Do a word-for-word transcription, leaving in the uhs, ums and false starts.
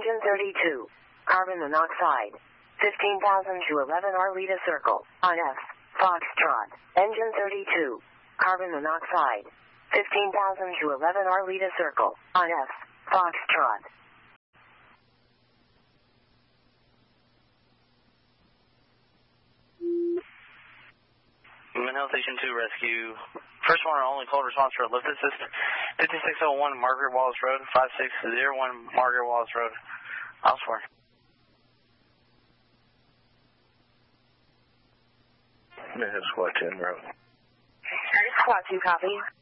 Engine thirty-two. Carbon monoxide. fifteen thousand to eleven Arleta Circle. On F. Foxtrot. Engine thirty-two. Carbon monoxide. fifteen thousand to eleven Arleta Circle. On F. Foxtrot. Manhattan Station two Rescue. First one and only cold response for a lift assist. fifty-six oh one Margaret Wallace Road, five six oh one Margaret Wallace Road. Elsewhere. Manhattan Squad ten Road. Squad two, copy.